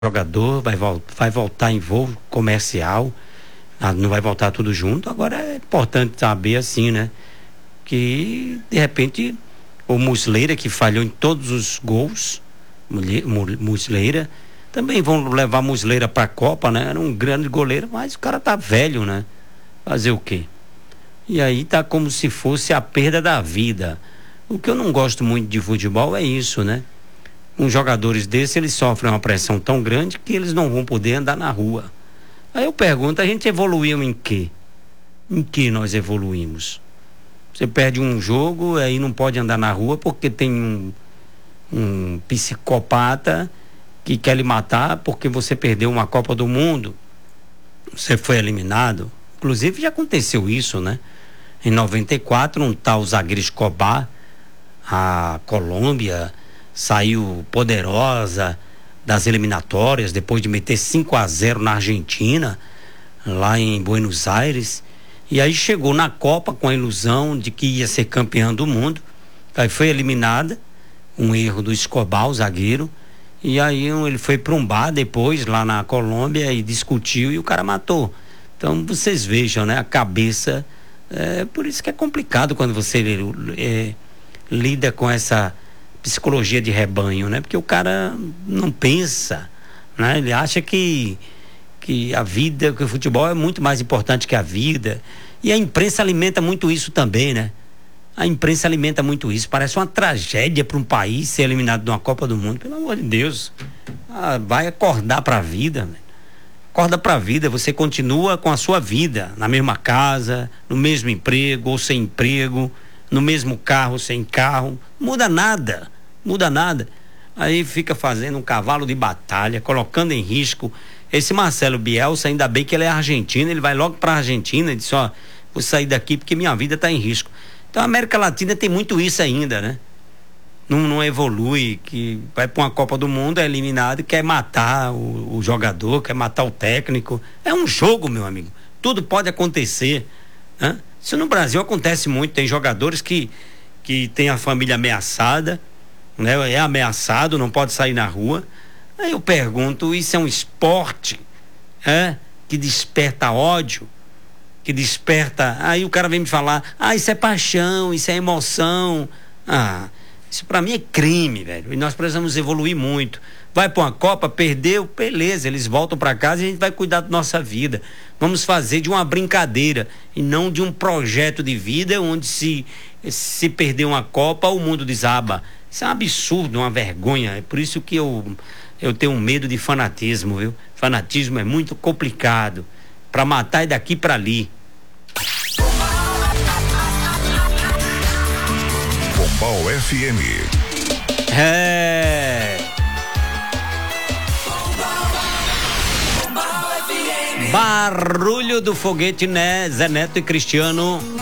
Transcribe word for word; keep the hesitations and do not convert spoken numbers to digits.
jogador, vai, vol- vai voltar em voo comercial, ah, não vai voltar tudo junto. Agora é importante saber assim, né? Que de repente o Muslera, que falhou em todos os gols, Mulhe- Mu- Muslera, também vão levar Muslera pra Copa, né? Era um grande goleiro, mas o cara tá velho, né? Fazer o quê? E aí tá como se fosse a perda da vida. O que eu não gosto muito de futebol é isso, né? Uns jogadores desses, eles sofrem uma pressão tão grande que eles não vão poder andar na rua. Aí eu pergunto, a gente evoluiu em quê? Em que nós evoluímos? Você perde um jogo, aí não pode andar na rua porque tem um, um psicopata que quer lhe matar porque você perdeu uma Copa do Mundo. Você foi eliminado. Inclusive já aconteceu isso, né? Em noventa e quatro, um tal zagueiro Escobar, a Colômbia saiu poderosa das eliminatórias depois de meter cinco a zero na Argentina, lá em Buenos Aires, e aí chegou na Copa com a ilusão de que ia ser campeã do mundo. Aí foi eliminada, um erro do Escobar, o zagueiro, e aí um, ele foi para um bar depois lá na Colômbia e discutiu e o cara matou. Então vocês vejam, né, a cabeça, é por isso que é complicado quando você é, lida com essa psicologia de rebanho, né? Porque o cara não pensa, né? Ele acha que que a vida, que o futebol é muito mais importante que a vida. E a imprensa alimenta muito isso também, né? A imprensa alimenta muito isso. Parece uma tragédia para um país ser eliminado de uma Copa do Mundo. Pelo amor de Deus. Ah, vai acordar para a vida, né? Acorda para a vida, você continua com a sua vida, na mesma casa, no mesmo emprego ou sem emprego, no mesmo carro, sem carro, muda nada, muda nada. Aí fica fazendo um cavalo de batalha, colocando em risco. Esse Marcelo Bielsa, ainda bem que ele é argentino, ele vai logo para a Argentina e diz, ó, vou sair daqui porque minha vida está em risco. Então a América Latina tem muito isso ainda, né? Não, não evolui, que vai para uma Copa do Mundo, é eliminado e quer matar o, o jogador, quer matar o técnico. É um jogo, meu amigo, tudo pode acontecer, né? Isso no Brasil acontece muito, tem jogadores que, que tem a família ameaçada, né? É ameaçado, não pode sair na rua. Aí eu pergunto, isso é um esporte, é? Que desperta ódio, que desperta, aí o cara vem me falar, ah, isso é paixão, isso é emoção. Ah, isso pra mim é crime, velho, e nós precisamos evoluir muito. Vai pra uma Copa, perdeu, beleza, eles voltam pra casa e a gente vai cuidar da nossa vida. Vamos fazer de uma brincadeira e não de um projeto de vida onde se, se perder uma Copa, o mundo desaba. Isso é um absurdo, uma vergonha. É por isso que eu, eu tenho medo de fanatismo, viu? Fanatismo é muito complicado. Pra matar é daqui pra ali. Pombal F M. É. Barulho do foguete, né? Zé Neto e Cristiano.